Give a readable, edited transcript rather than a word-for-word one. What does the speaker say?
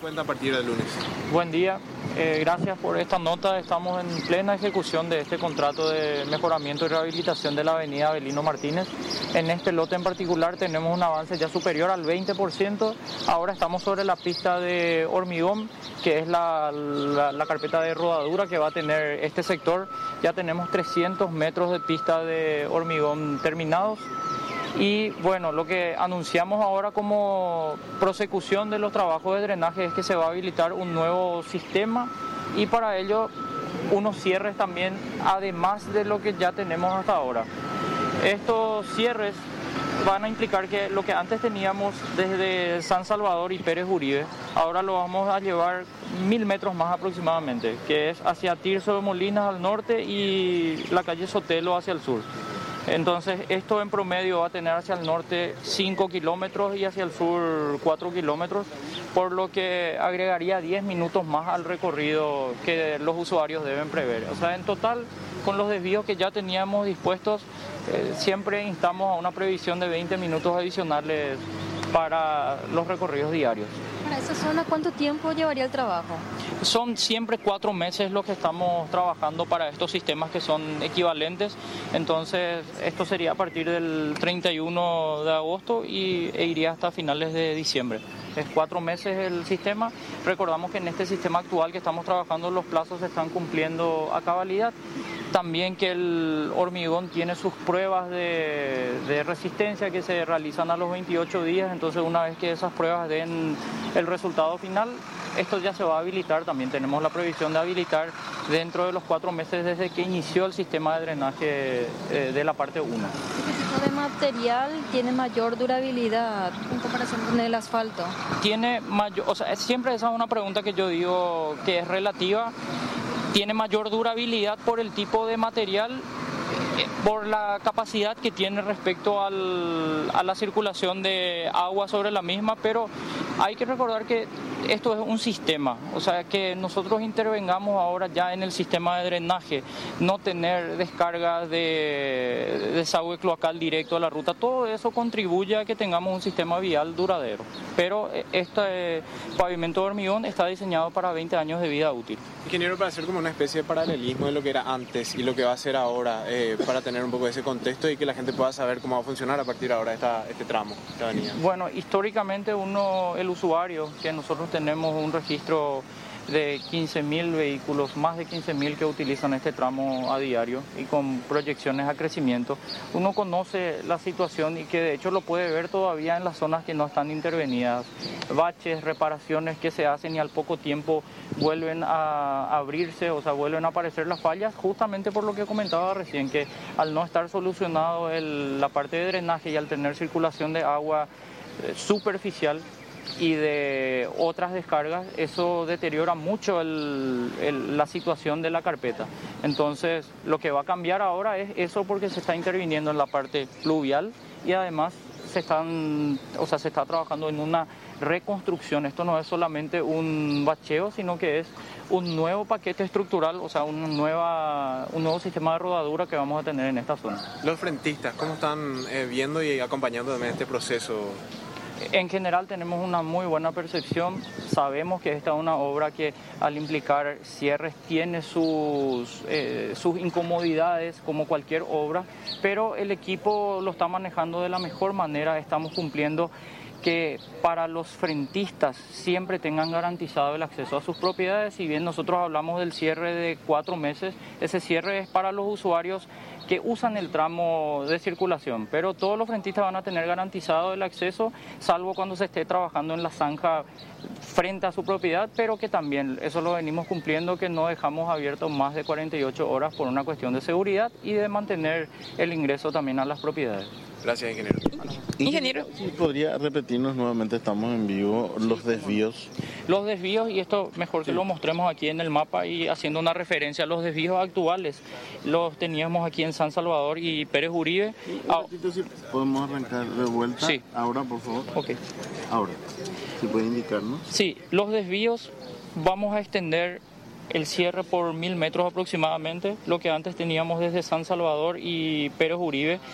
cuenta a partir del lunes? Buen día, gracias por esta nota. Estamos en plena ejecución de este contrato de mejoramiento y rehabilitación de la avenida Avelino Martínez. En este lote en particular tenemos un avance ya superior al 20%. Ahora estamos sobre la pista de hormigón, que es la carpeta de rodadura que va a tener este sector. Ya tenemos 300 metros de pista de hormigón terminados. Y bueno, lo que anunciamos ahora como prosecución de los trabajos de drenaje es que se va a habilitar un nuevo sistema y para ello unos cierres también, además de lo que ya tenemos hasta ahora. Estos cierres van a implicar que lo que antes teníamos desde San Salvador y Pérez Uribe, ahora lo vamos a llevar 1000 metros más aproximadamente, que es hacia Tirso de Molinas al norte y la calle Sotelo hacia el sur. Entonces esto en promedio va a tener hacia el norte 5 kilómetros y hacia el sur 4 kilómetros, por lo que agregaría 10 minutos más al recorrido que los usuarios deben prever. O sea, en total, con los desvíos que ya teníamos dispuestos, siempre instamos a una previsión de 20 minutos adicionales para los recorridos diarios. ¿Para esa zona cuánto tiempo llevaría el trabajo? Son siempre 4 meses los que estamos trabajando para estos sistemas que son equivalentes. Entonces, esto sería a partir del 31 de agosto e iría hasta finales de diciembre. Es 4 meses el sistema. Recordamos que en este sistema actual que estamos trabajando los plazos se están cumpliendo a cabalidad. También que el hormigón tiene sus pruebas de resistencia que se realizan a los 28 días, entonces una vez que esas pruebas den el resultado final, esto ya se va a habilitar. También tenemos la previsión de habilitar dentro de los 4 meses desde que inició el sistema de drenaje de la parte 1. ¿Qué tipo de material tiene mayor durabilidad en comparación con el asfalto? Tiene mayor, o sea, siempre esa es una pregunta que yo digo que es relativa. Tiene mayor durabilidad por el tipo de material, por la capacidad que tiene respecto a la circulación de agua sobre la misma, pero hay que recordar que esto es un sistema, o sea, que nosotros intervengamos ahora ya en el sistema de drenaje, no tener descargas de desagüe cloacal directo a la ruta, todo eso contribuye a que tengamos un sistema vial duradero. Pero este pavimento de hormigón está diseñado para 20 años de vida útil. Ingeniero, para hacer como una especie de paralelismo de lo que era antes y lo que va a ser ahora, para tener un poco de ese contexto y que la gente pueda saber cómo va a funcionar a partir de ahora este tramo, esta avenida. Bueno, históricamente el usuario, que nosotros tenemos un registro de 15.000 vehículos, más de 15.000 que utilizan este tramo a diario y con proyecciones a crecimiento. Uno conoce la situación y que de hecho lo puede ver todavía en las zonas que no están intervenidas. Baches, reparaciones que se hacen y al poco tiempo vuelven a abrirse, o sea, vuelven a aparecer las fallas, justamente por lo que comentaba recién, que al no estar solucionado la parte de drenaje y al tener circulación de agua superficial y de otras descargas, eso deteriora mucho la situación de la carpeta. Entonces, lo que va a cambiar ahora es eso, porque se está interviniendo en la parte pluvial y además se está trabajando en una reconstrucción. Esto no es solamente un bacheo, sino que es un nuevo paquete estructural, o sea, un nuevo sistema de rodadura que vamos a tener en esta zona. Los frentistas, ¿cómo están viendo y acompañando también este proceso? En general tenemos una muy buena percepción, sabemos que esta es una obra que al implicar cierres tiene sus incomodidades como cualquier obra, pero el equipo lo está manejando de la mejor manera. Estamos cumpliendo que para los frentistas siempre tengan garantizado el acceso a sus propiedades. Si bien nosotros hablamos del cierre de 4 meses, ese cierre es para los usuarios que usan el tramo de circulación, pero todos los frentistas van a tener garantizado el acceso, salvo cuando se esté trabajando en la zanja frente a su propiedad, pero que también eso lo venimos cumpliendo, que no dejamos abierto más de 48 horas por una cuestión de seguridad y de mantener el ingreso también a las propiedades. Gracias, ingeniero. Ingeniero, ¿sí podría repetirnos nuevamente? Estamos en vivo, los desvíos. Los desvíos, y esto mejor que lo mostremos aquí en el mapa y haciendo una referencia a los desvíos actuales, los teníamos aquí en San Salvador y Pérez Uribe. Si podemos arrancar de vuelta. Sí. Ahora, por favor. Ok. Ahora, ¿se puede indicarnos? Sí, los desvíos vamos a extender el cierre por 1000 metros aproximadamente, lo que antes teníamos desde San Salvador y Pérez Uribe.